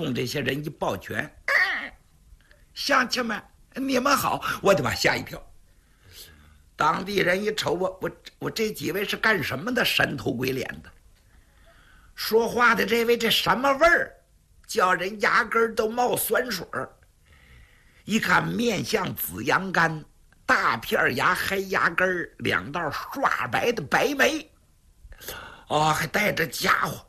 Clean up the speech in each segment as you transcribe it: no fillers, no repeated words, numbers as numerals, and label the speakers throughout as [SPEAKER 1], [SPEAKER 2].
[SPEAKER 1] 冲这些人一抱拳：“乡亲们，你们好！”我的妈，吓一跳。当地人一瞅我这几位是干什么的？神头鬼脸的。说话的这位这什么味儿？叫人牙根都冒酸水儿。一看面相紫阳干，大片牙，黑牙根，两道刷白的白眉，还带着家伙，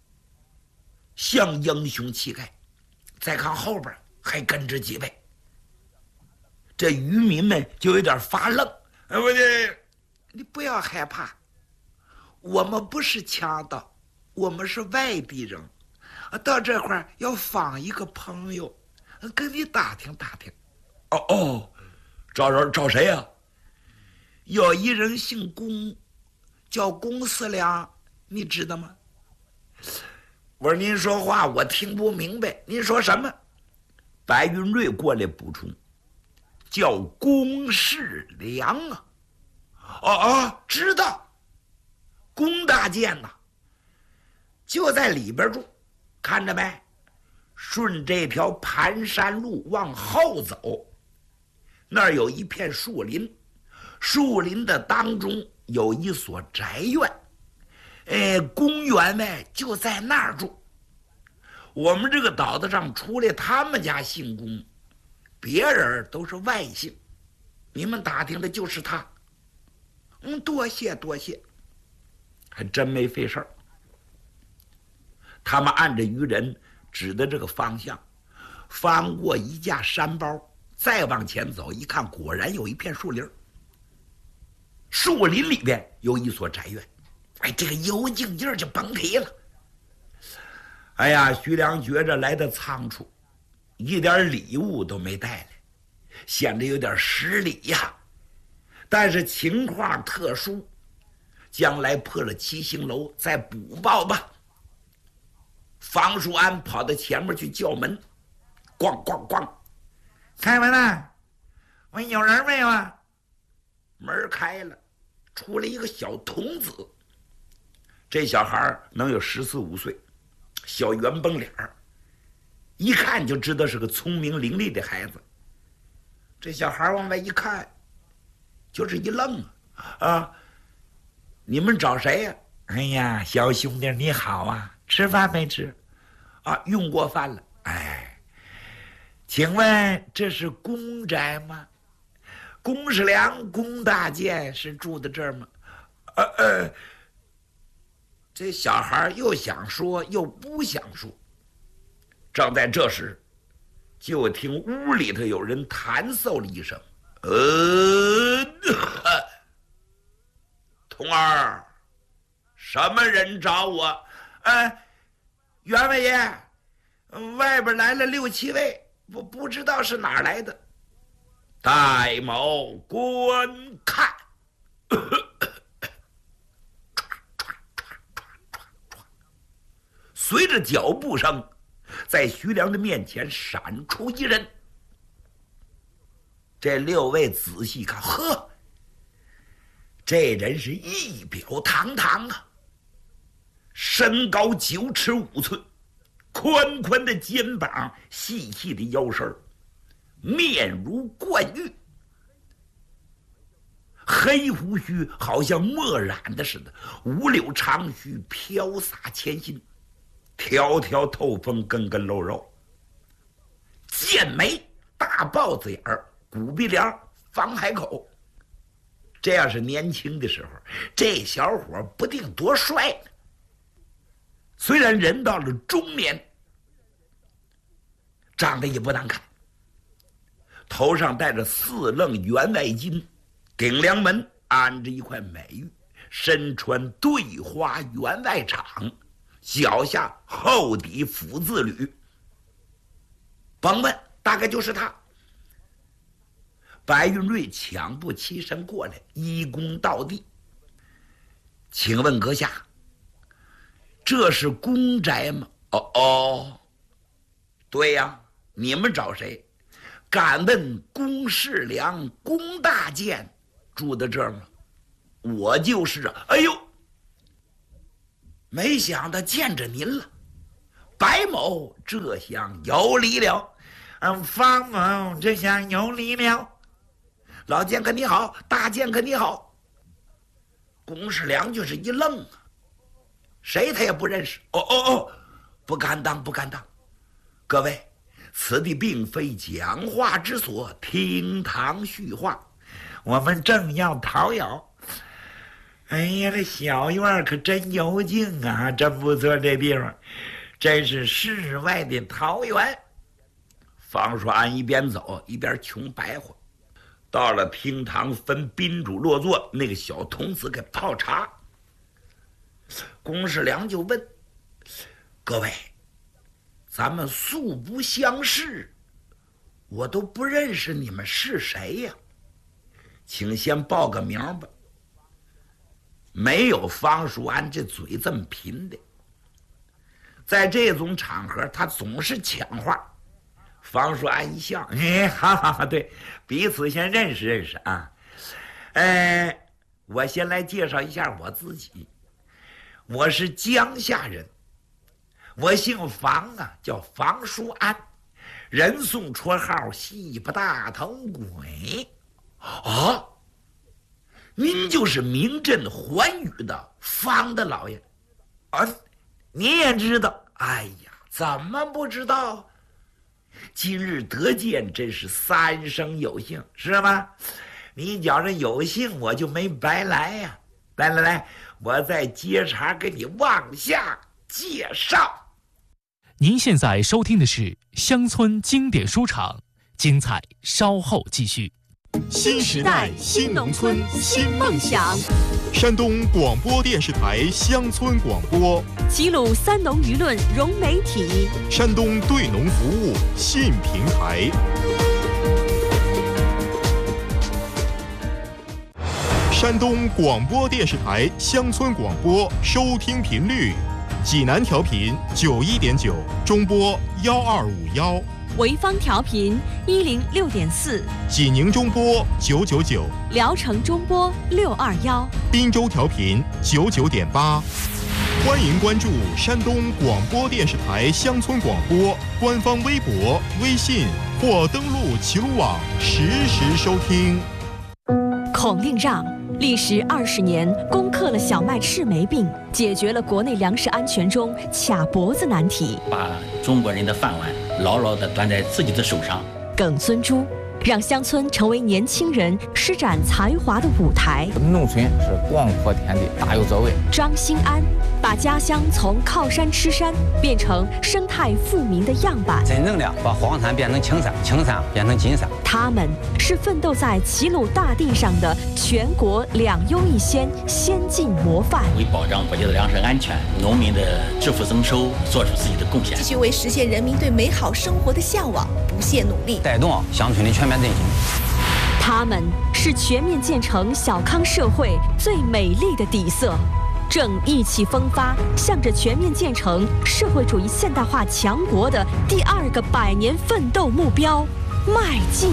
[SPEAKER 1] 像英雄气概。再看后边还跟着几位，这渔民们就有点发愣。你不要害怕，我们不是强盗，我们是外地人，到这块儿要访一个朋友，跟你打听打听。找谁呀？有一人姓龚，叫龚四良，你知道吗？我说您说话我听不明白，您说什么？白云瑞过来补充，叫龚世良啊。知道，龚大健呐，就在里边住，看着没？顺这条盘山路往后走，那儿有一片树林，树林的当中有一所宅院，公园呢就在那儿住。我们这个岛子上出来他们家姓龚，别人都是外姓，你们打听的就是他。多谢多谢，还真没费事儿。他们按着渔人指的这个方向，翻过一架山包，再往前走，一看果然有一片树林，树林里边有一所宅院。这个幽静劲儿就甭提了。徐良觉着来的仓促，一点礼物都没带来，显得有点失礼呀。但是情况特殊，将来破了七星楼再补报吧。房叔安跑到前面去叫门，咣咣咣，开门了，问有人没有啊？门开了，出来一个小童子。这小孩能有14、15岁，小圆绷脸，一看就知道是个聪明伶俐的孩子。这小孩往外一看，就是一愣你们找谁呀？小兄弟你好啊，吃饭没吃？用过饭了。请问这是龚宅吗？龚世良、龚大健是住的这儿吗？这小孩又想说又不想说。正在这时，就听屋里头有人弹奏了一声：“童儿，什么人找我？”员外爷，外边来了6、7位，不知道是哪儿来的。戴某观看。随着脚步声，在徐良的面前闪出一人。这6位仔细看，这人是仪表堂堂啊，身高9尺5寸，宽宽的肩膀，细细的腰身，面如冠玉，黑胡须好像墨染的似的，五柳长须飘洒前心，条条透风，根根露肉，剑眉，大豹子眼儿，骨鼻梁，方海口。这要是年轻的时候，这小伙不定多帅呢。虽然人到了中年，长得也不难看，头上戴着4楞员外巾，顶梁门安着一块美玉，身穿对花员外氅，脚下厚底斧子履。甭问，大概就是他。白云瑞抢步起身过来，一躬到地：“请问阁下，这是龚宅吗？”“对呀，你们找谁？敢问龚世良、龚大健住的这儿吗？”“我就是啊。”“哎呦，没想到见着您了。 白某这厢有礼了。方某这厢有礼了。老剑客你好，大剑客你好。公事良就是一愣啊，谁他也不认识。不敢当，不敢当。各位，此地并非讲话之所，厅堂叙话，我们正要讨咬。哎呀，这小院可真幽静啊，真不错，这地方真是世外的桃源。方说安一边走一边穷白话。到了厅堂分宾主落座，那个小童子给泡茶。公事良就问：各位，咱们素不相识，我都不认识你们是谁呀？请先报个名吧。没有方叔安这嘴这么贫的，在这种场合他总是抢话。方叔安一笑，好，对，彼此先认识认识啊。我先来介绍一下我自己，我是江夏人，我姓房啊，叫房叔安，人送绰号西巴大头鬼。您就是名震寰宇的方大老爷啊？你也知道？哎呀，怎么不知道？今日得见，真是三生有幸，是吗？你觉着有幸，我就没白来呀。来，我再接茬给你往下介绍。
[SPEAKER 2] 您现在收听的是乡村经典书场，精彩稍后继续。
[SPEAKER 3] 新时代新农村新梦想，山东广播电视台乡村广播，
[SPEAKER 4] 齐鲁三农舆论融媒体，
[SPEAKER 3] 山东对农服务信平台。山东广播电视台乡村广播收听频率：济南调频91.9，中波1251。
[SPEAKER 4] 潍坊调频106.4，
[SPEAKER 3] 济宁中波999，
[SPEAKER 4] 聊城中波621，
[SPEAKER 3] 滨州调频99.8。欢迎关注山东广播电视台乡村广播官方微博、微信或登录齐鲁网实时收听。
[SPEAKER 4] 孔令让历时20年，攻克了小麦赤霉病，解决了国内粮食安全中卡脖子难题，
[SPEAKER 5] 把中国人的饭碗牢牢地端在自己的手上。
[SPEAKER 4] 耿孙洙让乡村成为年轻人施展才华的舞台。
[SPEAKER 6] 农村是广阔天地，大有作为。
[SPEAKER 4] 张兴安把家乡从靠山吃山变成生态富民的样板，
[SPEAKER 6] 真正的把荒山变成青山，青山变成金山。
[SPEAKER 4] 他们是奋斗在齐鲁大地上的全国2优1先先进模范，
[SPEAKER 5] 为保障国家的粮食安全、农民的致富增收做出自己的贡献，
[SPEAKER 7] 继续为实现人民对美好生活的向往不懈努力，
[SPEAKER 6] 带动乡村的全面振兴。
[SPEAKER 4] 他们是全面建成小康社会最美丽的底色，正意气风发，向着全面建成社会主义现代化强国的第2个100年奋斗目标迈进。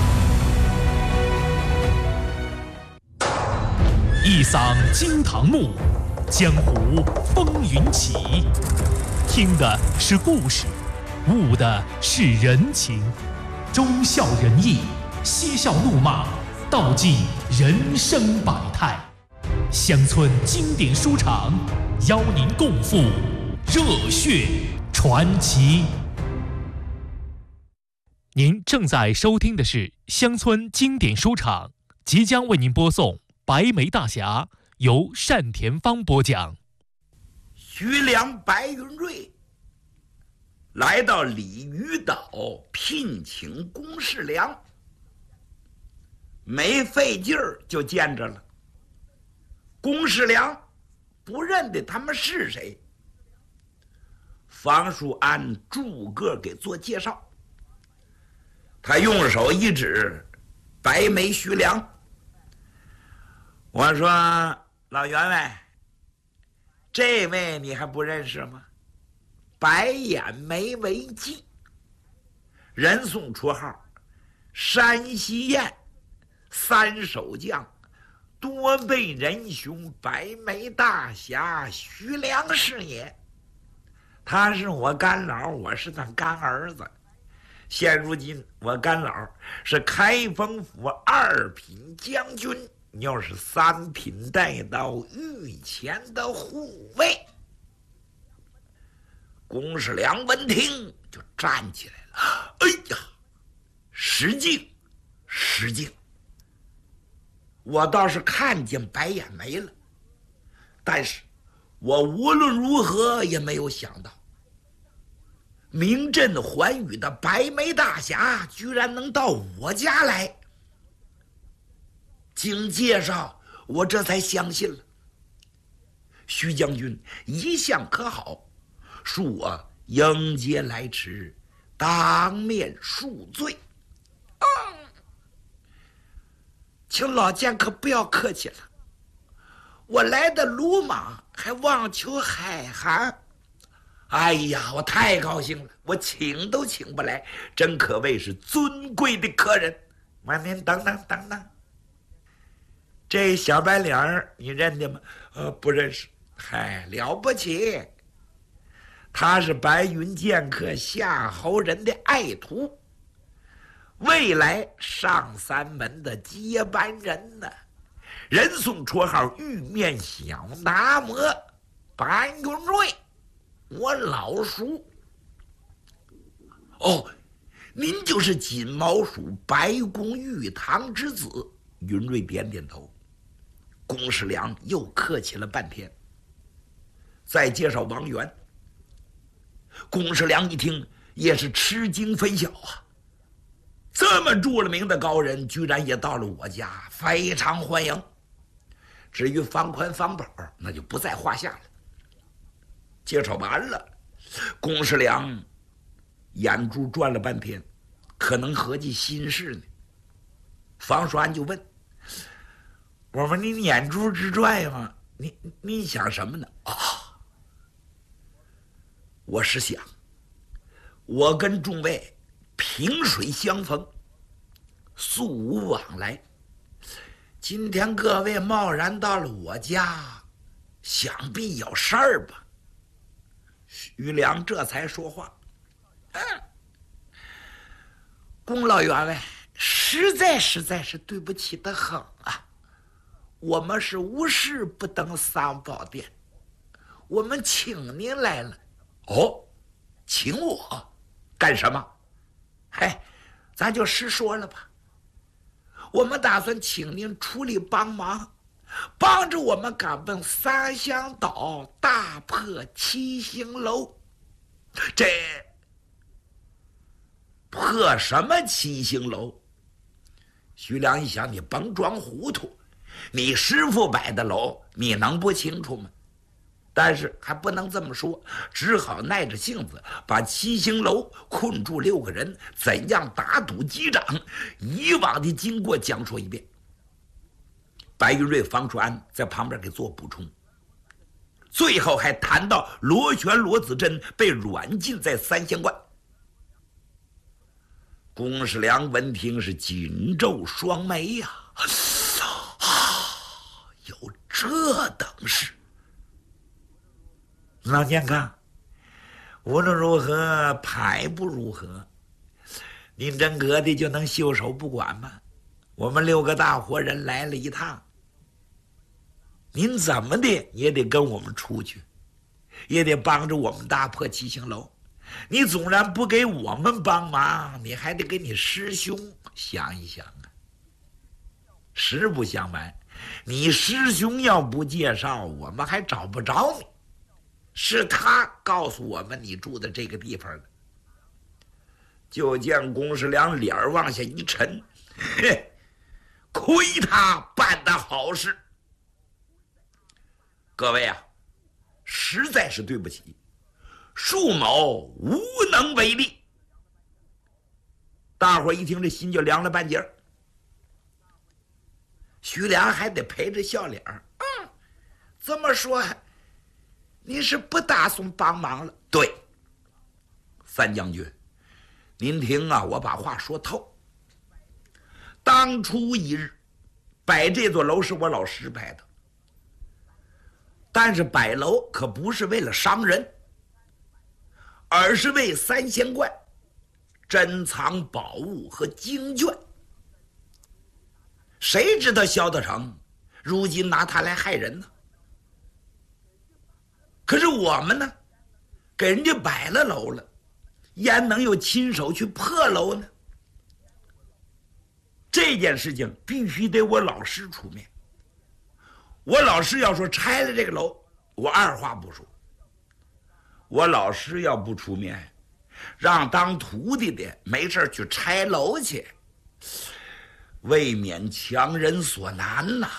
[SPEAKER 2] 一嗓惊堂木，江湖风云起。听的是故事，悟的是人情，忠孝仁义，嬉笑怒骂，道尽人生百态。乡村经典书场邀您共赴热血传奇。您正在收听的是乡村经典书场，即将为您播送《白眉大侠》，由单田芳播讲。
[SPEAKER 1] 徐良、白云瑞来到鲤鱼岛聘请公事良，没费劲儿就见着了。公事良不认得他们是谁。方叔安逐个给做介绍，他用手一指白眉徐良，我说老员外，这位你还不认识吗？白眼眉为髻，人送绰号山西雁，3手将，多倍仁雄白眉大侠徐良是也。 他是我干老，我是他干儿子。现如今我干老是开封府2品将军，又是3品带到御前的护卫。公世良闻听就站起来了，哎呀，失敬失敬，我倒是看见白眼眉了，但是我无论如何也没有想到，名震寰宇的白眉大侠居然能到我家来。经介绍，我这才相信了。徐将军一向可好，恕我迎接来迟，当面恕罪。请老剑客不要客气了，我来的鲁莽，还妄求海涵。哎呀，我太高兴了，我请都请不来，真可谓是尊贵的客人。您等等，这小白脸儿你认得吗？不认识。嗨，了不起，他是白云剑客夏侯人的爱徒，未来上3门的接班人呢。人送绰号玉面小达摩，白云瑞，我老熟。哦，您就是锦毛鼠白宫玉堂之子。云瑞点点头。公世良又客气了半天，再介绍王元。公世良一听也是吃惊非小啊，这么著了名的高人居然也到了我家，非常欢迎。至于方宽方宝那就不在话下了。介绍完了，公世良眼珠转了半天，可能合计心事呢。方叔安就问：“我说你眼珠直转呀，你想什么呢？”我是想，我跟众位萍水相逢，素无往来，今天各位贸然到了我家，想必有事儿吧？徐良这才说话：“公老员外，实在是对不起的很啊！我们是无事不登三宝殿，我们请您来了。”哦，请我干什么？嗨，咱就实说了吧。我们打算请您出力帮忙，帮着我们赶奔3香岛，大破7星楼。这破什么7星楼？徐良一想，你甭装糊涂，你师傅摆的楼，你能不清楚吗？但是还不能这么说，只好耐着性子把7星楼困住6个人，怎样打赌击掌，以往的经过讲述一遍。白云瑞、方叔安在旁边给做补充，最后还谈到罗旋、罗子珍被软禁在3仙观。公世良闻听是紧皱双眉呀，有这等事！老剑客，无论如何排不如何，您真格的就能袖手不管吗？我们6个大活人来了一趟，您怎么的也得跟我们出去，也得帮着我们大破7星楼。你纵然不给我们帮忙，你还得给你师兄想一想啊。实不相瞒，你师兄要不介绍，我们还找不着你。是他告诉我们你住的这个地方的。就见公世良脸往下一沉，嘿，亏他办的好事。各位啊，实在是对不起，恕某无能为力。大伙一听这心就凉了半截儿。徐良还得陪着笑脸儿，这么说你是不打算帮忙了？对，三将军，您听啊，我把话说透。当初一日，摆这座楼是我老师摆的，但是摆楼可不是为了伤人。 而是为三仙观珍藏宝物和经卷。谁知道萧德成如今拿它来害人呢？可是我们呢，给人家摆了楼了，焉能有亲手去破楼呢？这件事情必须得我老师出面。我老师要说拆了这个楼，我二话不说。我老师要不出面，让当徒弟的没事去拆楼去，未免强人所难呐。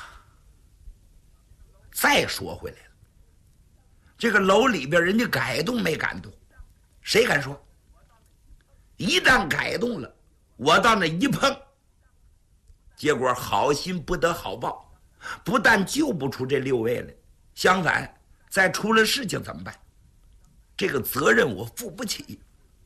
[SPEAKER 1] 再说回来了，这个楼里边人家改动没改动，谁敢说？一旦改动了，我到那一碰，结果好心不得好报，不但救不出这6位来，相反再出了事情怎么办？这个责任我负不起。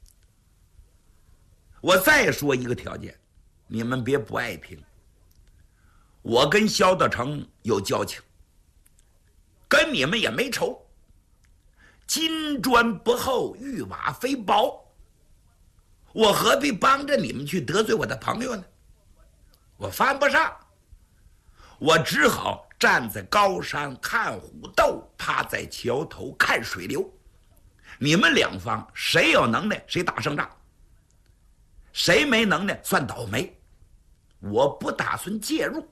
[SPEAKER 1] 我再说一个条件，你们别不爱听。我跟萧德成有交情，跟你们也没仇。金砖不厚，玉瓦非薄，我何必帮着你们去得罪我的朋友呢？我犯不上，我只好站在高山看虎斗，趴在桥头看水流。你们两方谁有能耐谁打胜仗，谁没能耐算倒霉，我不打算介入。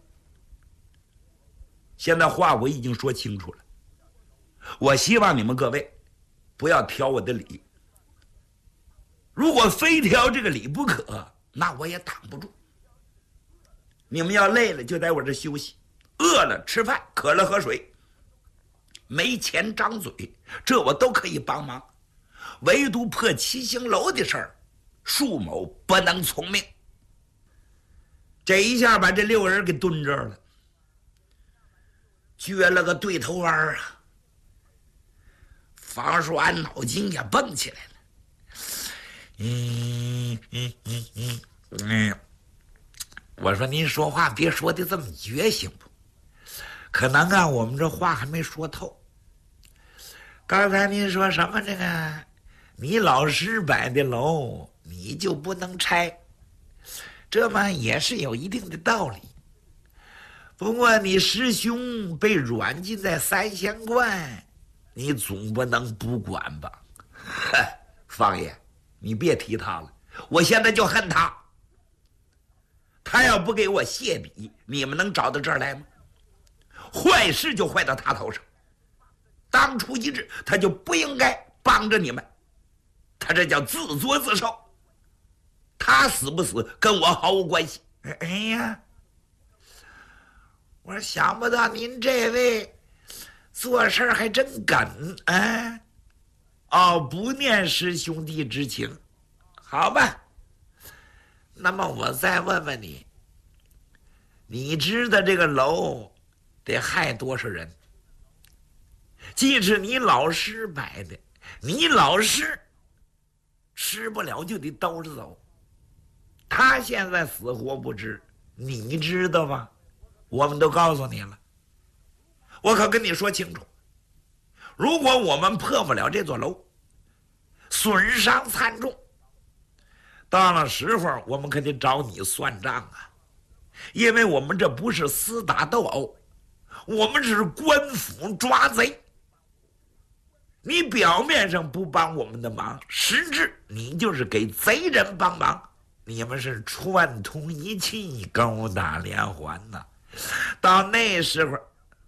[SPEAKER 1] 现在话我已经说清楚了，我希望你们各位不要挑我的理，如果非挑这个理不可，那我也挡不住。你们要累了就在我这休息，饿了吃饭，渴了喝水，没钱张嘴，这我都可以帮忙。唯独破七星楼的事儿，恕某不能从命。这一下把这6人给蹲这儿了，撅了个对头弯啊。房叔安脑筋也蹦起来了。我说您说话别说的这么绝行不？可能啊，我们这话还没说透。刚才您说什么？这个你老师摆的楼你就不能拆，这嘛也是有一定的道理。不过你师兄被软禁在三仙观，你总不能不管吧？方爷，你别提他了，我现在就恨他。他要不给我谢笔，你们能找到这儿来吗？坏事就坏到他头上。当初一日，他就不应该帮着你们，他这叫自作自受。他死不死跟我毫无关系。哎呀，我想不到您这位做事还真梗啊！哦，不念师兄弟之情，好吧。那么我再问问你，你知道这个楼得害多少人？既是你老师摆的，你老师吃不了就得兜着走。他现在死活不知，你知道吗？我们都告诉你了。我可跟你说清楚，如果我们破不了这座楼，损伤惨重，到了时候我们可得找你算账啊。因为我们这不是厮打斗殴，我们只是官府抓贼。你表面上不帮我们的忙，实质你就是给贼人帮忙。你们是串通一气，勾打连环呐。到那时候，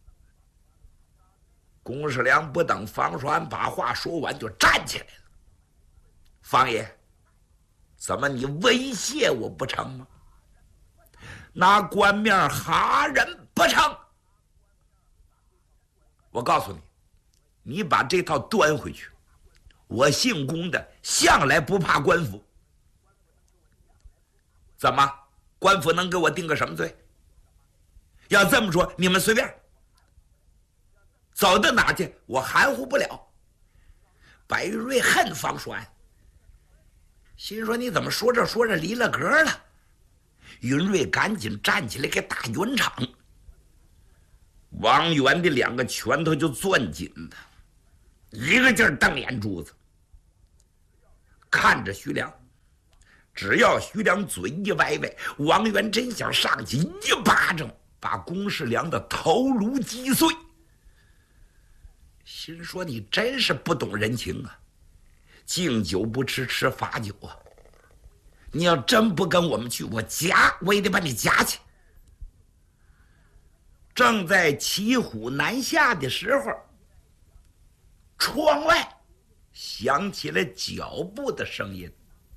[SPEAKER 1] 龚世良不等房叔安把话说完，就站起来了。方爷，怎么你威胁我不成吗？拿官面哈人不成？我告诉你，你把这套端回去。我姓龚的向来不怕官府。怎么，官府能给我定个什么罪？要这么说，你们随便走到哪去，我含糊不了。白玉瑞恨房叔安，心说你怎么说着说着离了格了？云瑞赶紧站起来给打圆场。王元的2个拳头就攥紧了，一个劲儿瞪眼珠子。 看着徐良。只要徐良嘴一歪歪，王元真想上去一巴掌把龚世良的头颅击碎。心说你真是不懂人情啊，敬酒不吃吃罚酒啊！你要真不跟我们去，我也得把你夹去。正在骑虎难下的时候，窗外响起了脚步的声音，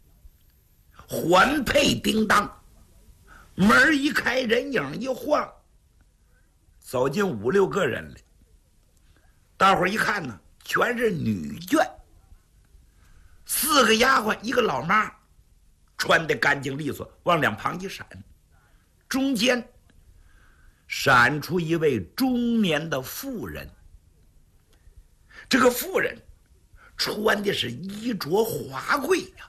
[SPEAKER 1] 环佩叮当，门一开，人影一晃，走进5、6个人来。大伙儿一看呢，全是女眷，4个丫鬟，1个老妈，穿得干净利索，往两旁一闪，中间闪出一位中年的妇人。这个妇人穿的是衣着华贵呀，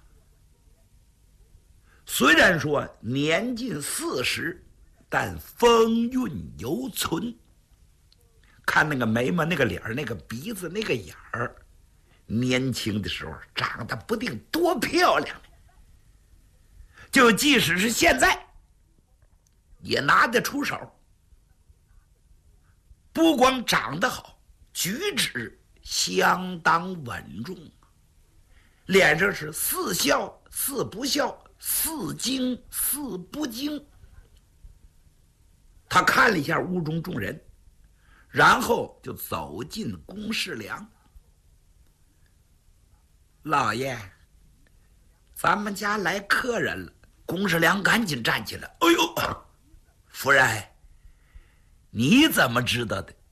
[SPEAKER 1] 虽然说年近40，但风韵犹存。看那个眉毛，那个脸儿，那个鼻子，那个眼儿，年轻的时候长得不定多漂亮。就即使是现在，也拿得出手。不光长得好，举止相当稳重，脸上是似笑似不笑，似惊似不惊。他看了一下屋中众人，然后就走进龚世良。老爷，咱们家来客人了。龚世良赶紧站起来，哎呦，夫人，你怎么知道的？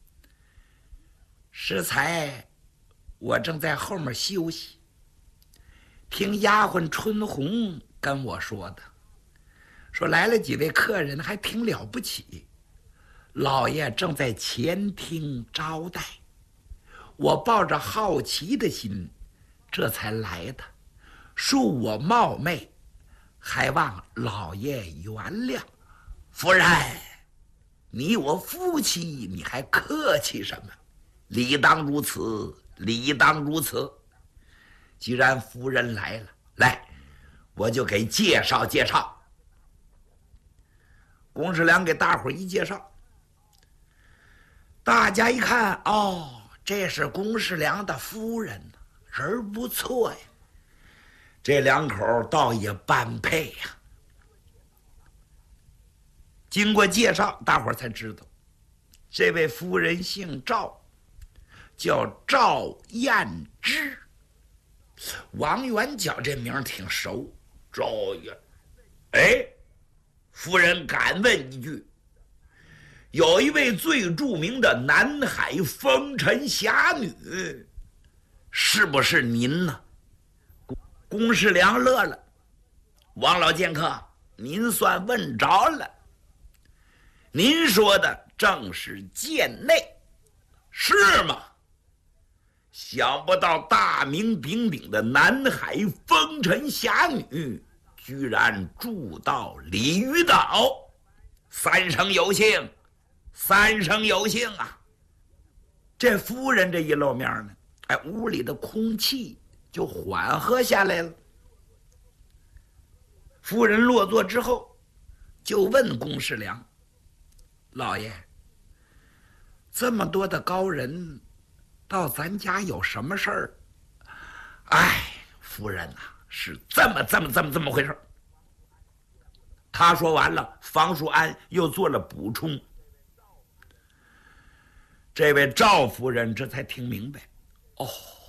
[SPEAKER 1] 适才我正在后面休息，听丫鬟春红跟我说的，说来了几位客人还挺了不起，老爷正在前厅招待，我抱着好奇的心这才来的，恕我冒昧，还望老爷原谅。夫人，你我夫妻，你还客气什么？理当如此，理当如此。既然夫人来了，来，我就给介绍介绍。龚世良给大伙一介绍，大家一看，哦，这是龚世良的夫人，人不错呀。这两口倒也般配呀。经过介绍，大伙才知道，这位夫人姓赵，叫赵燕芝。王元觉这名挺熟，赵燕。哎，夫人敢问一句，有一位最著名的南海风尘侠女，是不是您呢？龚世良乐了，王老剑客，您算问着了。您说的正是贱内，是吗？想不到大名鼎鼎的南海风尘侠女，居然住到鲤鱼岛，三生有幸，三生有幸啊！这夫人这一露面呢，哎，屋里的空气就缓和下来了。夫人落座之后，就问龚世良：“老爷，这么多的高人到咱家有什么事儿？”哎，夫人呐，是这么回事。他说完了，房淑安又做了补充。这位赵夫人这才听明白，哦，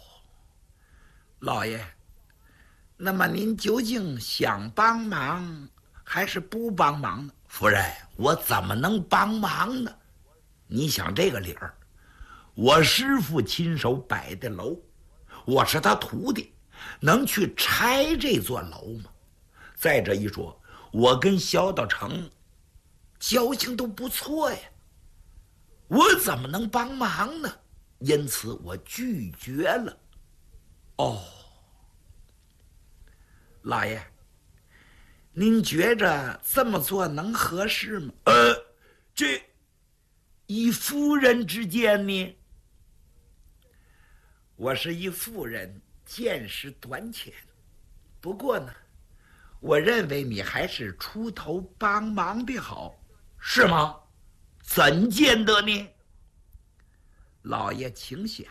[SPEAKER 1] 老爷，那么您究竟想帮忙还是不帮忙呢？夫人，我怎么能帮忙呢？你想这个理儿，我师父亲手摆的楼，我是他徒弟，能去拆这座楼吗？再者一说，我跟萧道成交情都不错呀，我怎么能帮忙呢？因此我拒绝了。哦，老爷，您觉着这么做能合适吗？这以夫人之见呢？我是一妇人，见识短浅， 不过呢，我认为你还是出头帮忙的好，是吗？怎见得呢？老爷请想，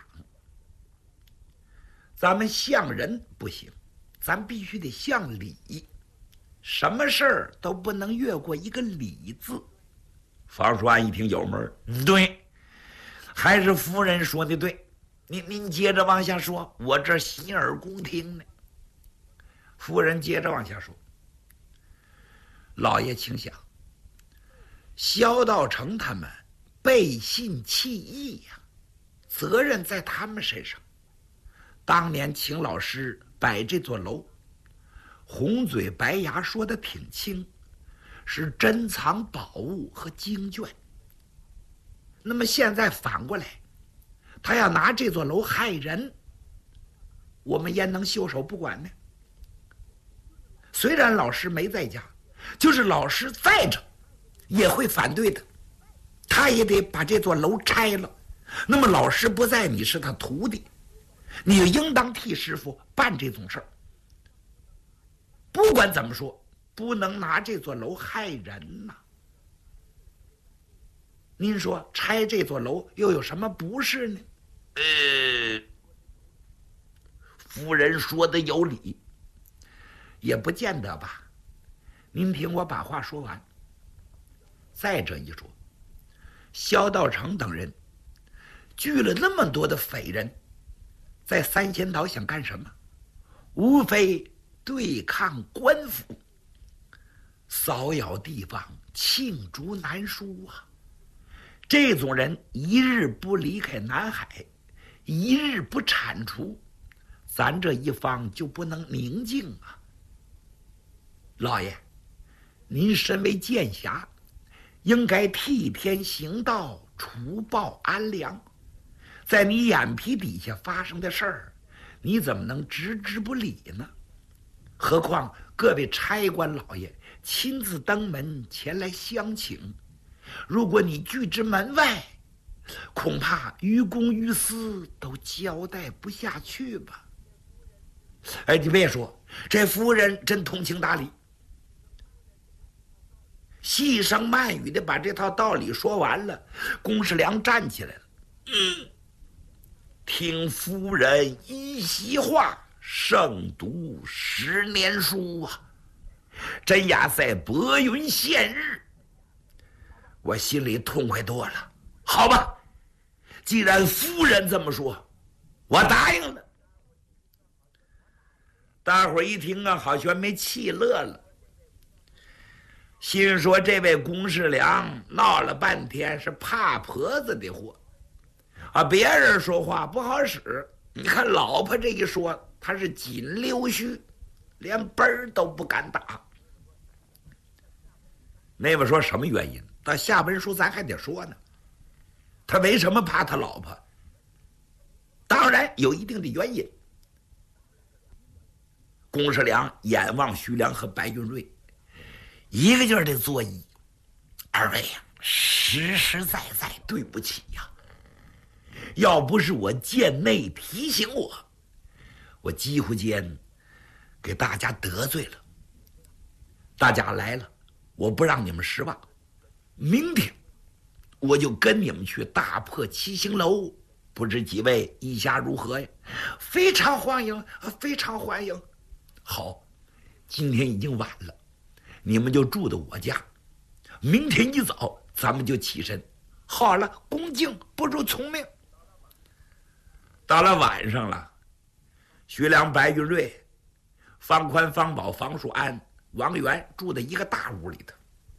[SPEAKER 1] 咱们向人不行，咱必须得向礼，什么事儿都不能越过一个礼字。房叔安一听有门，对，还是夫人说的对。您接着往下说，我这洗耳恭听呢。夫人接着往下说，老爷请想，萧道成他们背信弃义呀，责任在他们身上。当年请老师摆这座楼，红嘴白牙说的挺清，是珍藏宝物和经卷。那么现在反过来，他要拿这座楼害人，我们焉能袖手不管呢？虽然老师没在家，就是老师在这也会反对的，他也得把这座楼拆了。那么老师不在，你是他徒弟，你应当替师傅办这种事儿。不管怎么说，不能拿这座楼害人呐。您说拆这座楼又有什么不是呢？夫人说的有理，也不见得吧。您听我把话说完。再者一说，萧道成等人聚了那么多的匪人，在三仙岛想干什么？无非对抗官府，骚扰地方，罄竹难书啊！这种人一日不离开南海，一日不铲除，咱这一方就不能宁静啊！老爷，您身为剑侠，应该替天行道，除暴安良。在你眼皮底下发生的事儿，你怎么能置之不理呢？何况各位差官老爷亲自登门前来相请，如果你拒之门外，恐怕于公于私都交代不下去吧。哎，你别说，这夫人真通情达理，细声慢语的把这套道理说完了。龚世良站起来了，听夫人一席话，胜读10年书啊！真压在薄云现日，我心里痛快多了。好吧，既然夫人这么说，我答应了。大伙儿一听啊，好像没气乐了，心说这位龚世良闹了半天是怕婆子的货啊！别人说话不好使，你看老婆这一说，他是紧溜须，连奔儿都不敢打。那位说什么原因？到下文书咱还得说呢。他为什么怕他老婆？当然有一定的原因。龚世良眼望徐良和白云瑞，一个劲儿的作揖：“二位呀，实实在在对不起呀！要不是我贱内提醒我几乎间给大家得罪了。大家来了，我不让你们失望。明天我就跟你们去大破七星楼，不知几位意下如何呀？”“非常欢迎，非常欢迎。”“好，今天已经晚了，你们就住到我家，明天一早咱们就起身。好了，恭敬不如从命。”到了晚上了，徐良、白云瑞、方宽、方宝、房树安、王元住在一个大屋里头。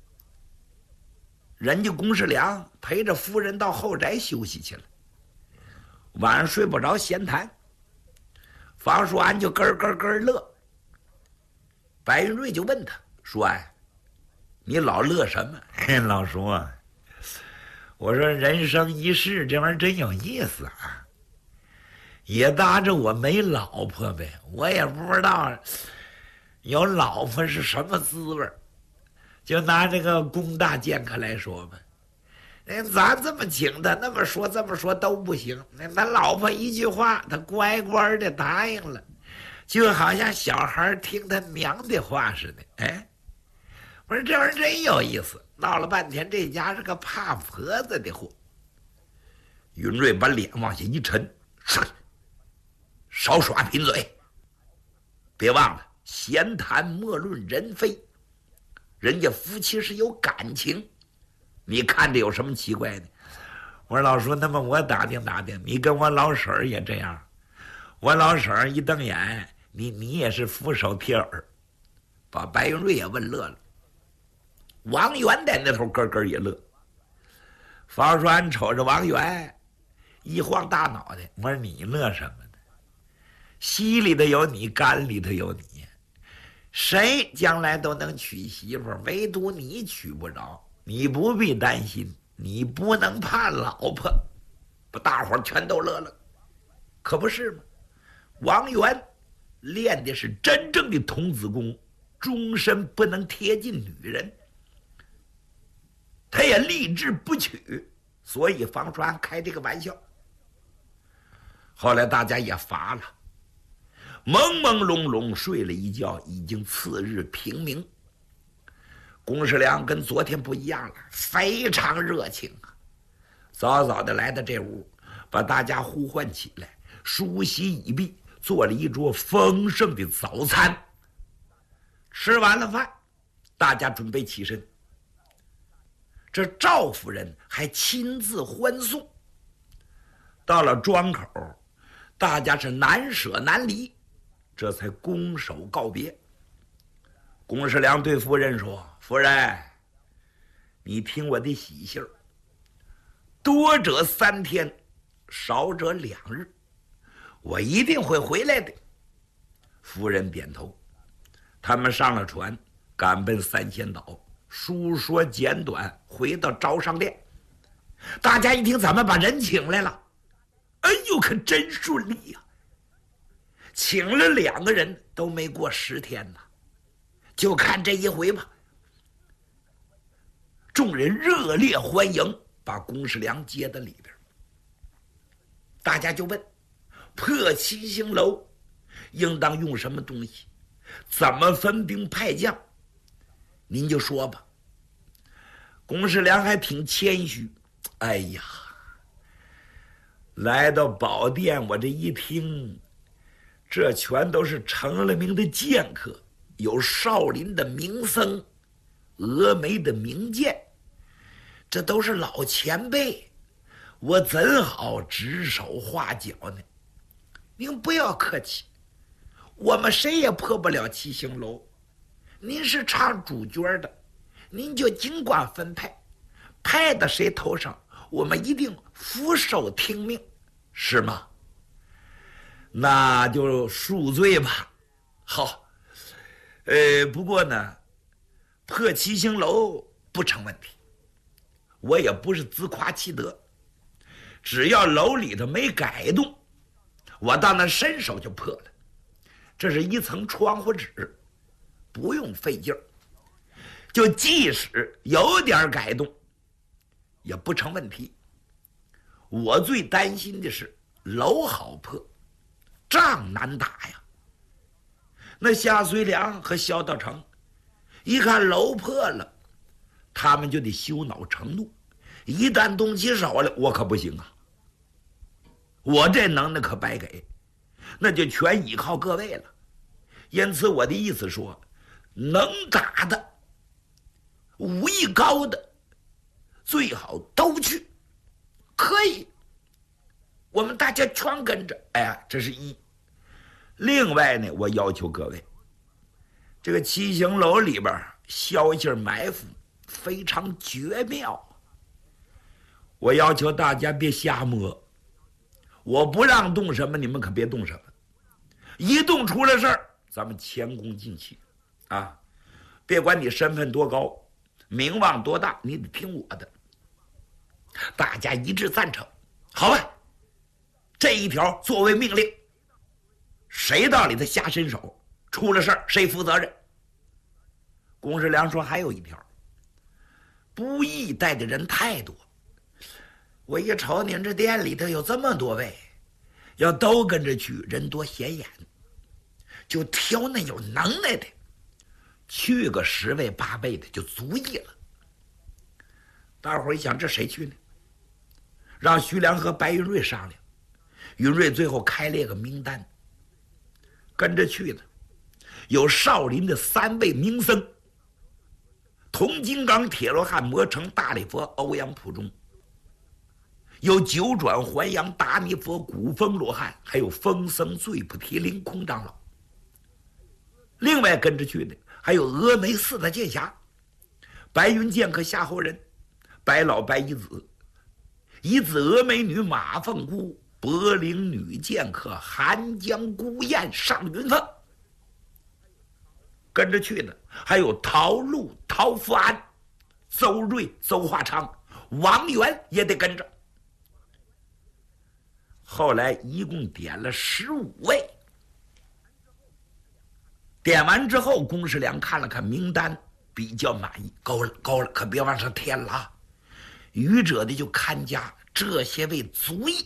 [SPEAKER 1] 人家龚世良陪着夫人到后宅休息去了，晚上睡不着闲谈，房树安就咯咯咯乐。白云瑞就问他说：“哎，你老乐什么？”“老叔啊，我说人生一世这玩意儿真有意思啊，也搭着我没老婆呗，我也不知道有老婆是什么滋味。就拿这个龚大剑客来说吧，咱这么请他，那么说都不行。咱老婆一句话，他乖乖的答应了。 就好像小孩听他娘的话似的。哎，我说这玩意儿真有意思。闹了半天，这家是个怕婆子的货。云瑞把脸往下一沉，少耍贫嘴，别忘了闲谈莫论人非，人家夫妻是有感情，你看着有什么奇怪的？我说老叔，那么我打听打听，你跟我老婶儿也这样？我老婶儿一瞪眼，你也是俯首帖耳，把白云瑞也问乐了。王元在那头咯咯也乐。方栓瞅着王元，一晃大脑袋，我说你乐什么呢？稀里头有你，干里头有你，谁将来都能娶媳妇，唯独你娶不着。你不必担心，你不能怕老婆。不，大伙儿全都乐了，可不是吗？王元练的是真正的童子功，终身不能贴近女人。他也立志不娶，所以方栓开这个玩笑。后来大家也乏了，朦朦胧胧睡了一觉，已经次日平明。龚世良跟昨天不一样了，非常热情啊！早早的来到这屋，把大家呼唤起来，梳洗已毕，做了一桌丰盛的早餐。吃完了饭，大家准备起身。这赵夫人还亲自欢送。到了庄口，大家是难舍难离，这才拱手告别。龚世良对夫人说：“夫人，你听我的喜信儿，多者3天，少者2日，我一定会回来的。”夫人点头。他们上了船，赶奔三仙岛。书说简短，回到招商店。大家一听，咱们把人请来了，哎呦，可真顺利呀！请了2个人，都没过10天呢。就看这一回吧。众人热烈欢迎，把龚世良接到里边。大家就问：破七星楼应当用什么东西？怎么分兵派将？您就说吧。龚世良还挺谦虚。哎呀，来到宝殿，我这一听，这全都是成了名的剑客，有少林的名僧，峨眉的名剑，这都是老前辈，我怎好指手画脚呢？您不要客气，我们谁也破不了七星楼。您是唱主角的，您就尽管分派，派到谁头上，我们一定俯首听命，是吗？那就恕罪吧。好，不过呢，破七星楼不成问题，我也不是自夸其德，只要楼里头没改动，我到那伸手就破了。这是一层窗户纸，不用费劲儿，就即使有点改动也不成问题。我最担心的是楼好破，仗难打呀。那夏遂良和萧道成一看楼破了，他们就得羞恼成怒，一旦动起手来，我可不行啊，我这能耐可白给，那就全依靠各位了。因此我的意思说，能打的武艺高的最好都去，可以，我们大家全跟着。哎，这是一。另外呢，我要求各位，这个七星楼里边消息埋伏非常绝妙，我要求大家别瞎摸，我不让动什么，你们可别动什么，一动出了事儿，咱们前功尽弃啊！别管你身份多高，名望多大，你得听我的。大家一致赞成，好吧？这一条作为命令，谁到里头瞎伸手，出了事儿谁负责任？龚世良说还有一条，不义带的人太多，我一瞅您这店里头有这么多位，要都跟着去，人多显眼。 就挑那有能耐的，去个10位8位的就足矣了。大伙儿一想，这谁去呢？让徐良和白云瑞商量，云瑞最后开了个名单，跟着去的有少林的3位名僧：铜金刚、铁罗汉、魔成、大力佛、欧阳普忠；有九转还阳、达弥佛、古风罗汉，还有风僧醉菩提、凌空长老。另外跟着去的还有峨眉4大剑侠：白云剑客夏侯仁、白老白一子、一子峨眉女马凤姑、柏林女剑客寒江孤雁上云凤。跟着去的还有陶禄、陶福安、邹瑞、邹华昌、王元也得跟着。后来一共点了15位。点完之后，龚世良看了看名单，比较满意，够了，可别往上添了啊！愚者的就看家，这些位足矣。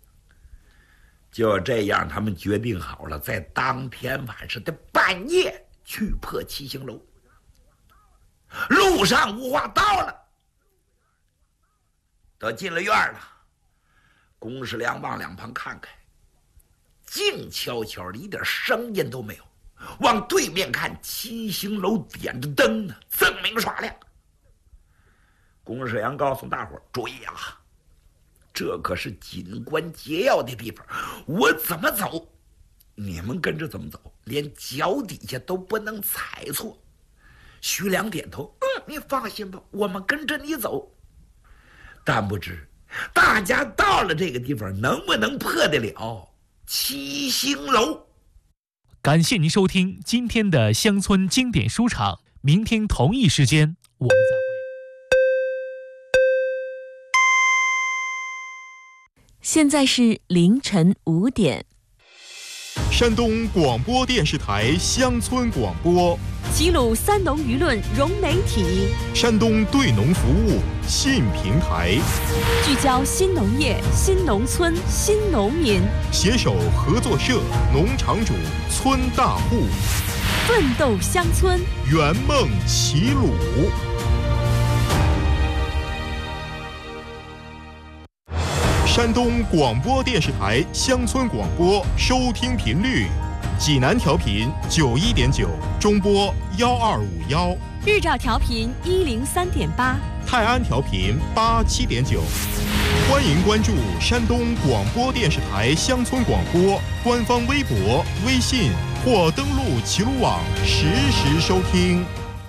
[SPEAKER 1] 就这样，他们决定好了，在当天晚上的半夜去破七星楼。路上无话到了，都进了院了。龚世良往两旁看看，静悄悄的，一点声音都没有。往对面看，七星楼点着灯呢，锃明耍亮。龚世良告诉大伙儿：“注意啊，这可是紧关节要的地方，我怎么走，你们跟着怎么走，连脚底下都不能踩错。”徐良点头：“你放心吧，我们跟着你走。”但不知大家到了这个地方，能不能破得了七星楼？
[SPEAKER 2] 感谢您收听今天的乡村经典书场，明天同一时间我们再会。
[SPEAKER 4] 现在是凌晨5点。
[SPEAKER 3] 山东广播电视台乡村广播，
[SPEAKER 4] 齐鲁3农舆论融媒体，
[SPEAKER 3] 山东对农服务新平台，
[SPEAKER 4] 聚焦新农业、新农村、新农民，
[SPEAKER 3] 携手合作社、农场主、村大户，
[SPEAKER 4] 奋斗乡村，
[SPEAKER 3] 圆梦齐鲁。山东广播电视台乡村广播收听频率：济南调频91.9，中波1251；
[SPEAKER 4] 日照调频103.8，
[SPEAKER 3] 泰安调频87.9。欢迎关注山东广播电视台乡村广播官方微博、微信或登录齐鲁网实时收听。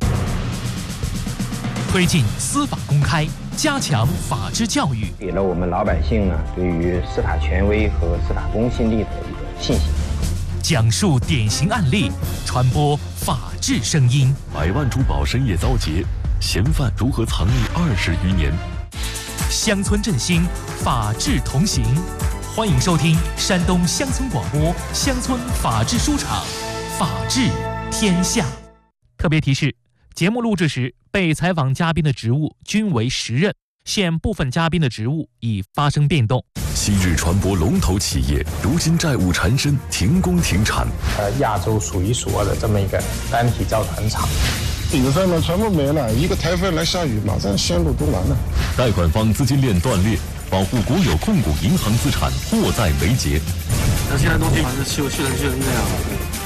[SPEAKER 2] 推进司法公开，加强法治教育，
[SPEAKER 6] 给了我们老百姓呢对于司法权威和司法公信力的一个信心。
[SPEAKER 2] 讲述典型案例，传播法治声音。
[SPEAKER 8] 100万珠宝深夜遭劫，嫌犯如何藏匿20余年？
[SPEAKER 2] 乡村振兴，法治同行。欢迎收听山东乡村广播乡村法治书场，法治天下。特别提示：节目录制时，被采访嘉宾的职务均为实任，现部分嘉宾的职务已发生变动。
[SPEAKER 8] 昔日传播龙头企业，如今债务缠身，停工停产。
[SPEAKER 9] 亚洲数一数二的这么一个单体造船厂，
[SPEAKER 10] 顶上面全部没了，一个台风来下雨，马上线路都完了。
[SPEAKER 8] 贷款方资金链断裂，保护国有控股银行资产迫在眉睫。
[SPEAKER 11] 那现在东西反正去成这样了。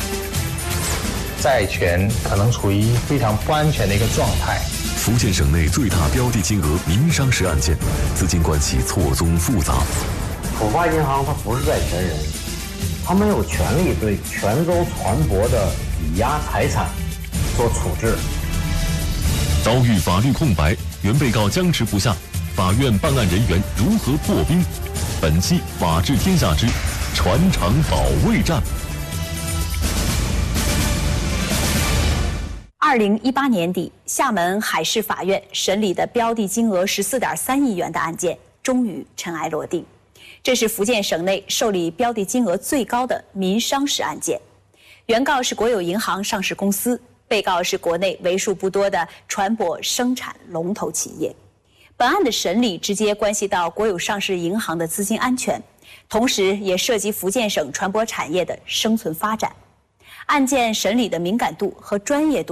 [SPEAKER 9] 债权可能处于非常不安全的一个状态。
[SPEAKER 8] 福建省内最大标的金额民商事案件，资金关系错综复杂。
[SPEAKER 12] 浦发银行它不是债权人，它没有权利对泉州船舶的抵押财产做处置。
[SPEAKER 8] 遭遇法律空白，原被告僵持不下，法院办案人员如何破冰？本期《法治天下之船厂保卫战》。
[SPEAKER 13] 2018年底，厦门海事法院审理的标的金额14.3亿元的案件终于尘埃落定。这是福建省内受理标的金额最高的民商事案件。原告是国有银行上市公司，被告是国内为数不多的船舶生产龙头企业。本案的审理直接关系到国有上市银行的资金安全，同时也涉及福建省船舶产业的生存发展。 案件审理的敏感度和专业度